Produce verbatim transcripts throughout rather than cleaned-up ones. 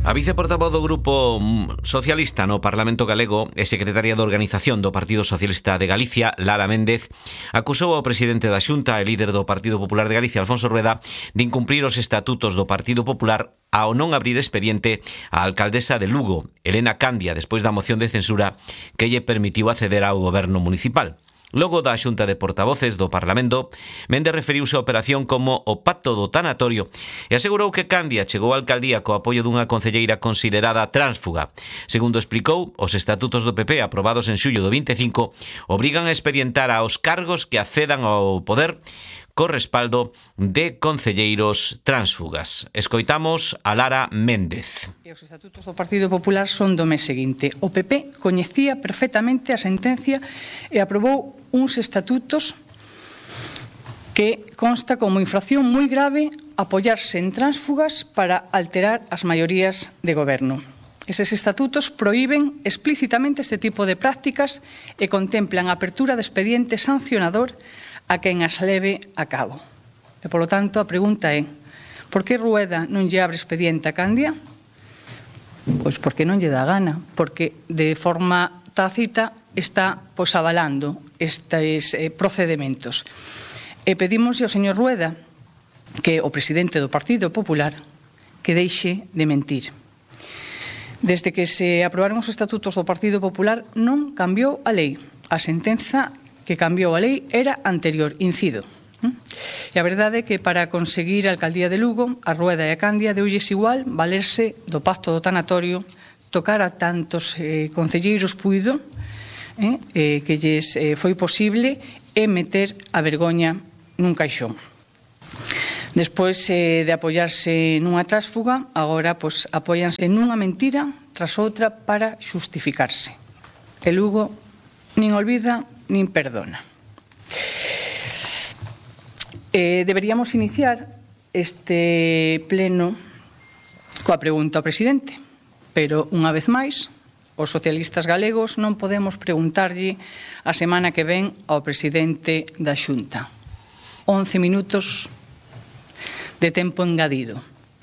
A viceportavoz do Grupo Socialista no Parlamento Galego e secretaria de Organización do Partido Socialista de Galicia, Lara Méndez, acusou ao presidente da Xunta e líder do Partido Popular de Galicia, Alfonso Rueda, de incumprir os estatutos do Partido Popular ao non abrir expediente á alcaldesa de Lugo, Elena Candia, despois da moción de censura que lle permitiu acceder ao goberno municipal. Logo da Xunta de Portavoces do Parlamento, Méndez referiuse á operación como o pacto do tanatorio e asegurou que Candia chegou á alcaldía co apoio dunha concelleira considerada tránsfuga. Segundo explicou, os estatutos do P P aprobados en xullo do vinte e cinco obrigan a expedientar aos cargos que accedan ao poder co respaldo de concelleiros tránsfugas. Escoitamos a Lara Méndez. Os estatutos do Partido Popular son do mes seguinte. O P P coñecía perfectamente a sentencia e aprobou uns estatutos que consta como infracción moi grave apoiarse en tránsfugas para alterar as maiorías de goberno. Eses estatutos prohíben explícitamente este tipo de prácticas e contemplan a apertura de expediente sancionador a quen as leve a cabo. E, polo tanto, a pregunta é: por que Rueda non lle abre expediente a Candia? Pois porque non lle dá gana, porque de forma tácita está pois, avalando estes eh, procedementos. E pedimos ao señor Rueda, que é o presidente do Partido Popular, que deixe de mentir. Desde que se aprobaron os estatutos do Partido Popular non cambiou a lei. A sentenza que cambiou a lei era anterior, incido. E a verdade é que para conseguir a alcaldía de Lugo, a Rueda e a Candia deulles igual valerse do pacto do tanatorio, tocar a tantos eh, concelleiros puido, eh, eh, que lles eh, foi posible, e meter a vergoña nun caixón. Despois eh, de apoiarse nunha trásfuga, agora pois, apóianse nunha mentira tras outra para xustificarse. E Lugo nin olvida nin perdona. Eh, deberíamos iniciar este pleno coa pregunta ao presidente, pero unha vez máis, os socialistas galegos non podemos preguntarlle a semana que ven ao presidente da Xunta. once minutos de tempo engadido.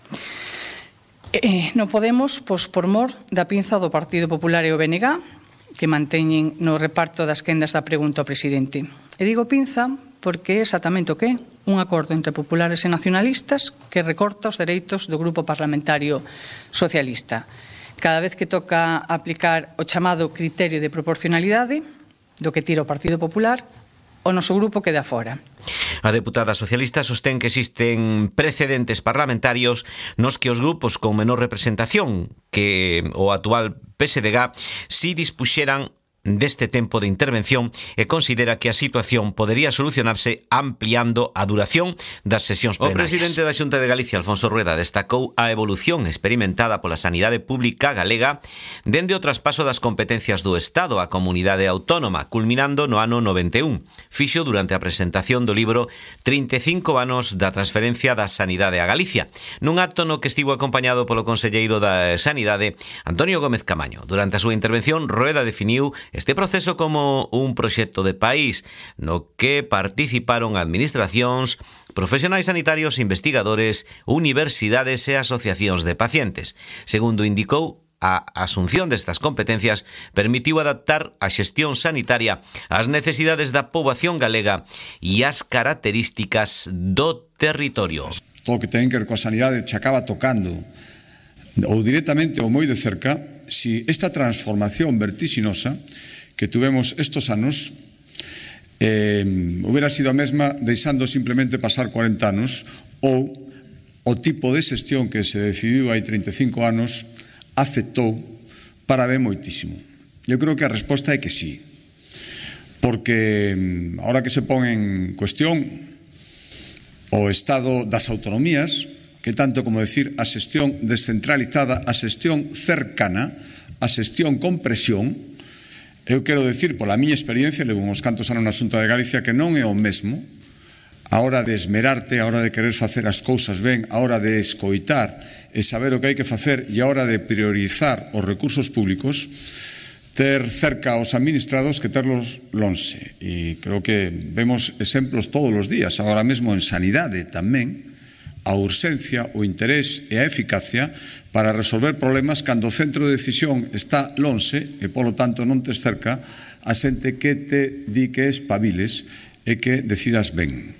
Eh, non podemos, pois, por mor da pinza do Partido Popular e o B N G, que manteñen no reparto das quendas da pregunta ao presidente. E digo pinza porque é exactamente o que é un acordo entre populares e nacionalistas que recorta os dereitos do grupo parlamentario socialista. Cada vez que toca aplicar o chamado criterio de proporcionalidade, do que tira o Partido Popular, o noso grupo queda fora. A deputada socialista sostén que existen precedentes parlamentarios nos que os grupos con menor representación que o actual P S D G si dispuxeran deste tempo de intervención e considera que a situación podería solucionarse ampliando a duración das sesións plenarias. O presidente da Xunta de Galicia, Alfonso Rueda, destacou a evolución experimentada pola sanidade pública galega dende o traspaso das competencias do Estado á comunidade autónoma, culminando no ano noventa e un. Fixo durante a presentación do libro trinta e cinco anos da transferencia da sanidade a Galicia, nun acto no que estivo acompañado polo conselleiro da Sanidade, Antonio Gómez Camaño. Durante a súa intervención, Rueda definiu este proceso como un proxecto de país no que participaron administracións, profesionais sanitarios, investigadores, universidades e asociacións de pacientes. Segundo indicou, a asunción destas competencias permitiu adaptar a xestión sanitaria ás necesidades da poboación galega e ás características do territorio. Todo o que ten que ver coa sanidade che acaba tocando ou directamente ou moi de cerca si esta transformación vertixinosa que tuvemos estos anos eh, hubiera sido a mesma deixando simplemente pasar cuarenta anos ou o tipo de xestión que se decidiu hai trinta e cinco anos afectou para ben moitísimo. Eu creo que a resposta é que sí, porque ahora que se pon en cuestión o estado das autonomías, que tanto como decir a xestión descentralizada, a xestión cercana, a xestión con presión, eu quero decir, pola miña experiencia, levo uns cantos anos na Xunta de Galicia, que non é o mesmo a hora de esmerarte, a hora de querer facer as cousas ben, a hora de escoitar e saber o que hai que facer e a hora de priorizar os recursos públicos, ter cerca aos administrados que terlos lonxe. E creo que vemos exemplos todos os días, agora mesmo en sanidade tamén, a urxencia, o interés e a eficacia para resolver problemas cando o centro de decisión está lonxe e, polo tanto, non tes cerca a xente que te di que espabiles e que decidas ben.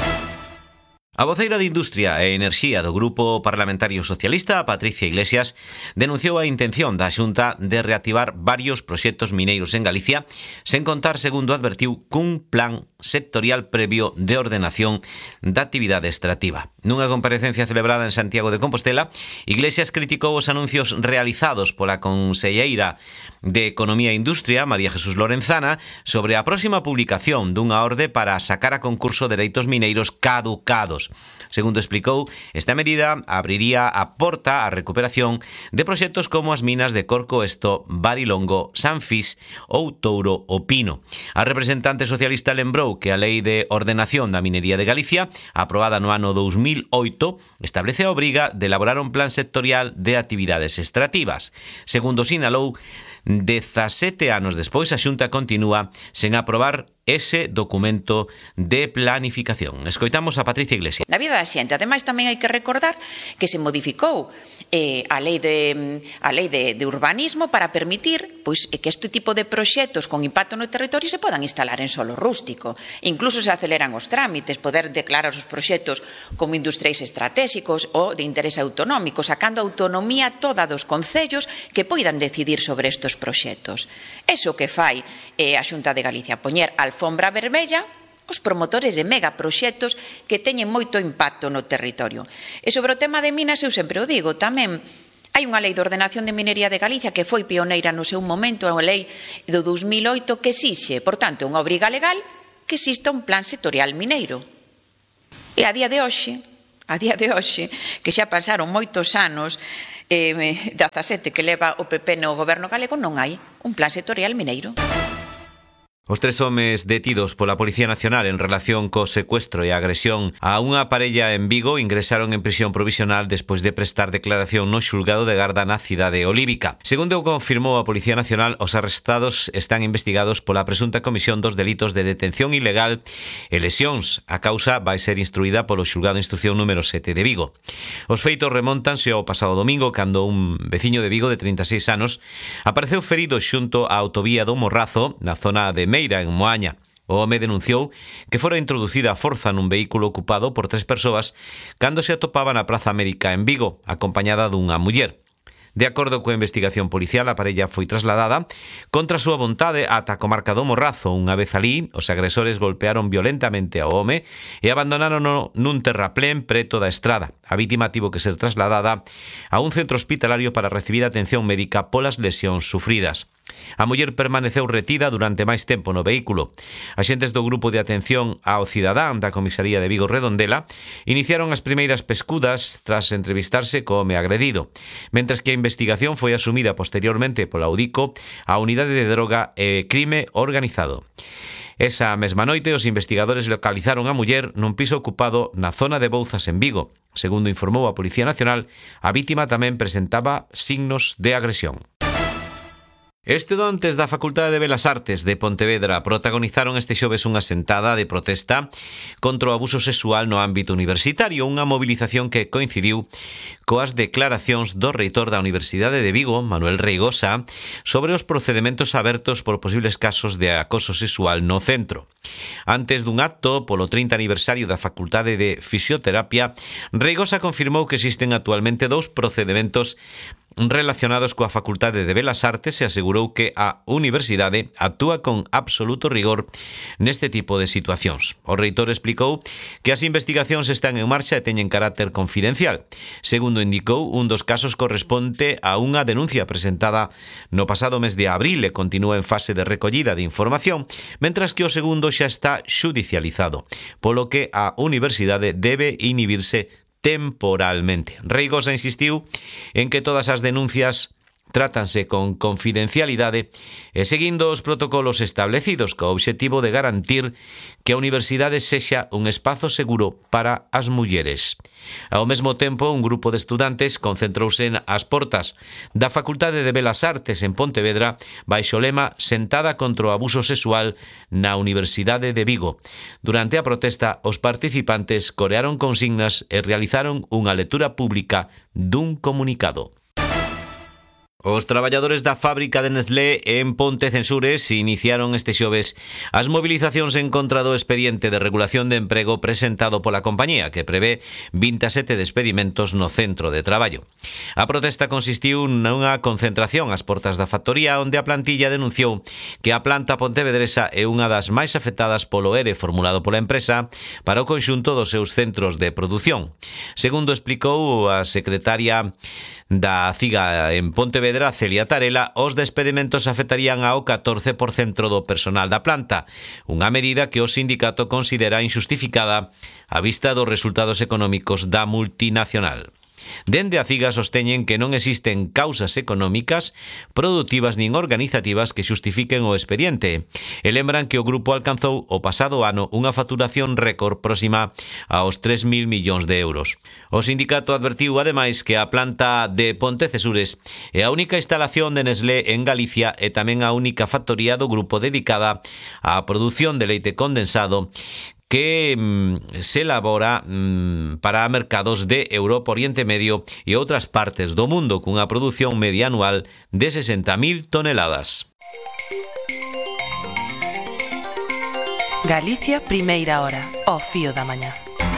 A voceira de Industria e Enerxía do Grupo Parlamentario Socialista, Patricia Iglesias, denunciou a intención da Xunta de reactivar varios proxectos mineiros en Galicia, sen contar, segundo advertiu, cun plan sectorial previo de ordenación da actividade extractiva. Nunha comparecencia celebrada en Santiago de Compostela, Iglesias criticou os anuncios realizados pola conselleira de Economía e Industria, María Jesús Lorenzana, sobre a próxima publicación dunha orde para sacar a concurso dereitos mineiros caducados. Segundo explicou, esta medida abriría a porta á recuperación de proxectos como as minas de Corcoesto, Barilongo, Sanfís ou Touro o Pino. A representante socialista lembrou que a Lei de Ordenación da Minería de Galicia, aprobada no ano dous mil oito, establece a obriga de elaborar un plan sectorial de actividades extractivas. Segundo sinalou, dezasete anos despois, a Xunta continúa sen aprobar ese documento de planificación. Escoitamos a Patricia Iglesias. Na vida da xente, ademais, tamén hai que recordar que se modificou eh, a lei de a lei de, de urbanismo para permitir pois que este tipo de proxectos con impacto no territorio se podan instalar en solo rústico. Incluso se aceleran os trámites, poder declarar os proxectos como industriais estratégicos ou de interés autonómico, sacando autonomía toda dos concellos que poidan decidir sobre estes proxectos. Eso que fai eh, a Xunta de Galicia, poñer alfombra vermella os promotores de megaproxectos que teñen moito impacto no territorio. E sobre o tema de minas, eu sempre o digo, tamén hai unha lei de ordenación de minería de Galicia que foi pioneira no seu momento, a lei do dous mil oito, que exixe, por tanto, unha obriga legal que exista un plan sectorial mineiro. E a día de hoxe, a día de hoxe, que xa pasaron moitos anos, eh, dezasete que leva o P P no goberno galego, non hai un plan sectorial mineiro. Os tres homes detidos pola Policía Nacional en relación co secuestro e agresión a unha parella en Vigo ingresaron en prisión provisional despois de prestar declaración no xulgado de garda na cidade olívica. Segundo confirmou a Policía Nacional, os arrestados están investigados pola presunta comisión dos delitos de detención ilegal e lesións. A causa vai ser instruída polo xulgado de instrucción número sete de Vigo. Os feitos remóntanse ao pasado domingo, cando un veciño de Vigo de trinta e seis anos apareceu ferido xunto á autovía do Morrazo, na zona de Meira, en Moaña. O home denunciou que fora introducida a forza nun vehículo ocupado por tres persoas cando se atopaba na Praza América en Vigo, acompañada dunha muller. De acordo coa investigación policial, a parella foi trasladada contra a súa vontade ata a comarca do Morrazo. Unha vez alí, os agresores golpearon violentamente ao home e abandonárono nun terraplén preto da estrada. A vítima tivo que ser trasladada a un centro hospitalario para recibir atención médica polas lesións sufridas. A muller permaneceu retida durante máis tempo no vehículo. Axentes do Grupo de Atención ao Cidadán da Comisaría de Vigo Redondela iniciaron as primeiras pescudas tras entrevistarse co home agredido, mentres que a investigación foi asumida posteriormente pola UDICO, a Unidade de Droga e Crime Organizado. Esa mesma noite, os investigadores localizaron a muller nun piso ocupado na zona de Bouzas en Vigo. Segundo informou a Policía Nacional, a vítima tamén presentaba signos de agresión. Estudantes da Facultade de Belas Artes de Pontevedra protagonizaron este xoves unha sentada de protesta contra o abuso sexual no ámbito universitario, unha movilización que coincidiu coas declaracións do reitor da Universidade de Vigo, Manuel Reigosa, sobre os procedementos abertos por posibles casos de acoso sexual no centro. Antes dun acto polo trinta aniversario da Facultade de Fisioterapia, Reigosa confirmou que existen actualmente dous procedementos relacionados coa Facultade de Belas Artes e asegurou que a universidade actúa con absoluto rigor neste tipo de situacións. O reitor explicou que as investigacións están en marcha e teñen carácter confidencial. Segundo indicou, un dos casos corresponde a unha denuncia presentada no pasado mes de abril e continúa en fase de recollida de información, mentras que o segundo xa está xudicializado, polo que a universidade debe inhibirse temporalmente. Reigosa insistiu en que todas as denuncias trátanse con confidencialidade e seguindo os protocolos establecidos co obxectivo de garantir que a universidade sexa un espazo seguro para as mulleres. Ao mesmo tempo, un grupo de estudantes concentrouse ás portas da Facultade de Belas Artes en Pontevedra baixo o lema "Sentada contra o abuso sexual na Universidade de Vigo". Durante a protesta, os participantes corearon consignas e realizaron unha lectura pública dun comunicado. Os traballadores da fábrica de Nestlé en Pontecensures iniciaron este xoves as movilizacións en contra do expediente de regulación de emprego presentado pola compañía, que prevé vinte e sete despedimentos no centro de traballo. A protesta consistiu nunha concentración ás portas da factoría, onde a plantilla denunciou que a planta pontevedresa é unha das máis afectadas polo E R E formulado pola empresa para o conxunto dos seus centros de produción. Segundo explicou a secretaria da CIGA en Pontevedra, Celia Tarela, os despedimentos afectarían ao catorce por cento do personal da planta, unha medida que o sindicato considera injustificada á vista dos resultados económicos da multinacional. Dende a CIGA sosteñen que non existen causas económicas, produtivas nin organizativas que xustifiquen o expediente e lembran que o grupo alcanzou o pasado ano unha facturación récord próxima aos tres mil millóns de euros. O sindicato advertiu ademais que a planta de Pontecensures é a única instalación de Nestlé en Galicia e tamén a única factoría do grupo dedicada á produción de leite condensado que mm, se elabora mm, para mercados de Europa, Oriente Medio e outras partes do mundo, cunha produción media anual de sesenta mil toneladas. Galicia, primeira hora, ao fío da mañá.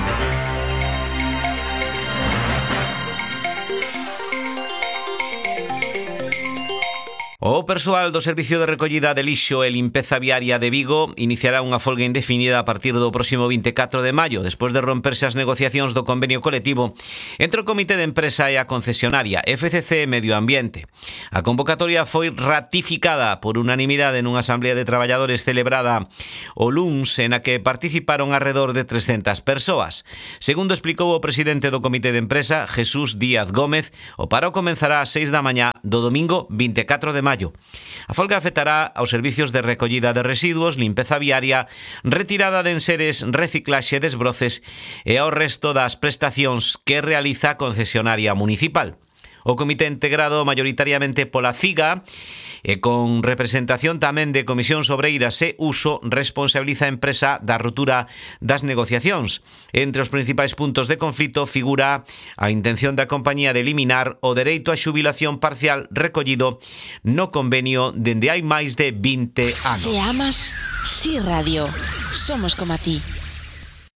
O persoal do Servicio de Recollida de Lixo e Limpeza Viaria de Vigo iniciará unha folga indefinida a partir do próximo vinte e catro de maio, despois de romperse as negociacións do convenio colectivo entre o Comité de Empresa e a concesionaria F C C Medio Ambiente. A convocatoria foi ratificada por unanimidade nunha asamblea de traballadores celebrada o luns, en a que participaron alrededor de trescentas persoas. Segundo explicou o presidente do Comité de Empresa, Jesús Díaz Gómez, o paro comenzará ás seis da mañá do domingo vinte e catro de maio. A folga afectará aos servicios de recollida de residuos, limpeza viaria, retirada de enseres, reciclaxe, desbroces e ao resto das prestacións que realiza a concesionaria municipal. O comité integrado maioritariamente pola CIGA e con representación tamén de Comisións Obreiras e Uso responsabiliza a empresa da ruptura das negociacións. Entre os principais puntos de conflito figura a intención da compañía de eliminar o dereito á xubilación parcial recollido no convenio dende hai máis de vinte anos. Se amas, Si Radio. Somos como a ti.